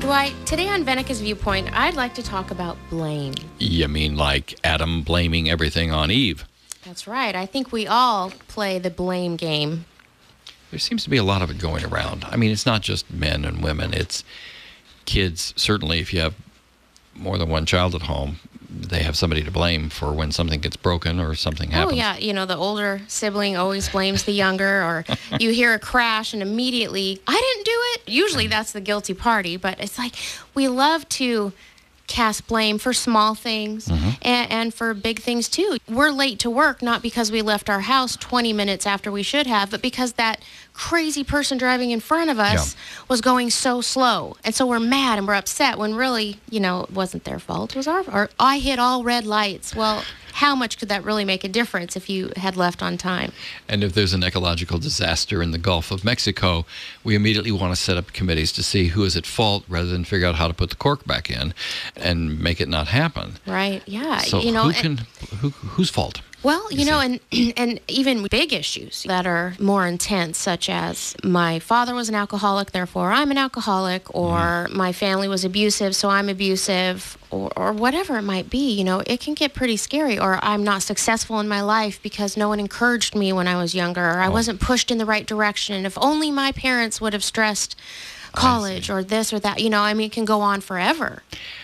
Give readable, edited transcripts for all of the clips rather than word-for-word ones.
Dwight, today on Venica's Viewpoint, I'd like to talk about blame. You mean like Adam blaming everything on Eve? That's right. I think we all play the blame game. There seems to be a lot of it going around. I mean, it's not just men and women. It's kids. Certainly, if you have more than one child at home, they have somebody to blame for when something gets broken or something happens. Oh, yeah. You know, the older sibling always blames the younger, or you hear a crash and immediately, I didn't do it. Usually that's the guilty party, but it's like we love to cast blame for small things and for big things, too. We're late to work, not because we left our house 20 minutes after we should have, but because that crazy person driving in front of us was going so slow. And so we're mad and we're upset when really, you know, it wasn't their fault. It was our fault. Or I hit all red lights. Well, how much could that really make a difference if you had left on time? And if there's an ecological disaster in the Gulf of Mexico, we immediately want to set up committees to see who is at fault rather than figure out how to put the cork back in and make it not happen. Right, yeah. So you know, whose fault? Well, you know, and even big issues that are more intense, such as my father was an alcoholic, therefore I'm an alcoholic, or my family was abusive, so I'm abusive, or whatever it might be, you know, it can get pretty scary. Or I'm not successful in my life because no one encouraged me when I was younger, or I wasn't pushed in the right direction. And if only my parents would have stressed college or this or that, you know, I mean, it can go on forever.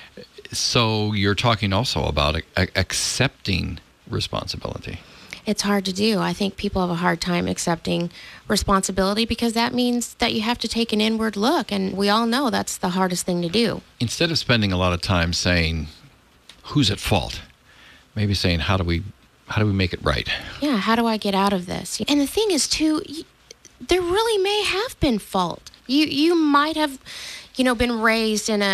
So you're talking also about accepting responsibility. It's hard to do. I think people have a hard time accepting responsibility because that means that you have to take an inward look, and we all know that's the hardest thing to do. Instead of spending a lot of time saying who's at fault, maybe saying how do we make it right? Yeah, how do I get out of this? And the thing is too, there really may have been fault. You might have, you know, been raised in